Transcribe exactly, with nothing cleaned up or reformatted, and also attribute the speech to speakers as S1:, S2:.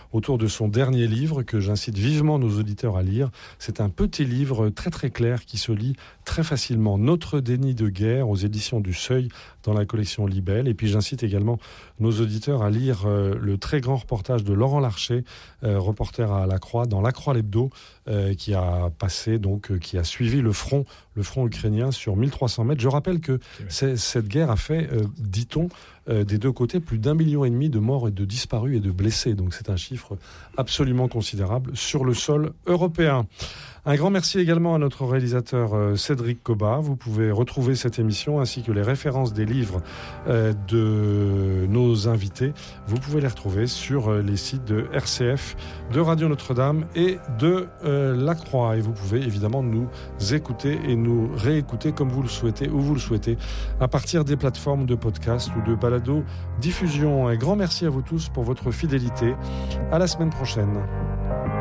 S1: autour de son dernier livre que j'incite vivement nos auditeurs à lire. C'est un petit livre très très clair qui se lit très facilement. Notre déni de guerre aux éditions du Seuil dans la collection Libelle. Et puis j'incite également nos auditeurs à lire euh, le très grand reportage de Laurent Larcher, euh, reporter à La Croix, dans La Croix l'Hebdo, euh, qui a passé, donc, euh, qui a suivi le front, le front ukrainien sur mille trois cents mètres. Je rappelle que c'est, cette guerre a fait, euh, dit-on, euh, des deux côtés, plus d'un million et demi de morts et de disparus et de blessés. Donc c'est un chiffre absolument considérable sur le sol européen. Un grand merci également à notre réalisateur euh, Cédric Cobat. Vous pouvez retrouver cette émission ainsi que les références des livres euh, de nos invités. Vous pouvez les retrouver sur euh, les sites de R C F, de Radio Notre-Dame et de euh, La Croix. Et vous pouvez évidemment nous écouter et nous réécouter comme vous le souhaitez, où vous le souhaitez, à partir des plateformes de podcast ou de balado diffusion. Un grand merci à vous tous pour votre fidélité. À la semaine prochaine.